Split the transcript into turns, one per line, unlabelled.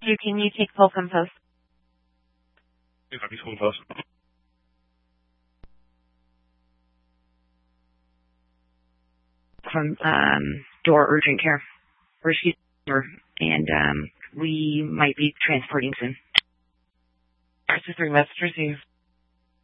you. Can you take Fulcrum Post?
Hey, copy Fulcrum Post.
From Door Urgent Care. And we might be transporting soon.
This is 3 message received.